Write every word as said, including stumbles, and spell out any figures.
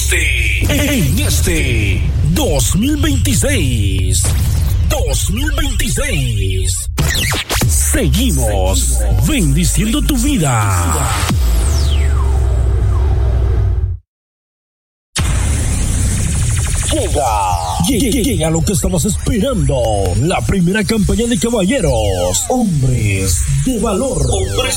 este, en este dos mil veintiséis. dos mil veintiséis. Seguimos bendiciendo tu vida. Llega, llega lo que estabas esperando. La primera campaña de caballeros. Hombres de valor. Hombres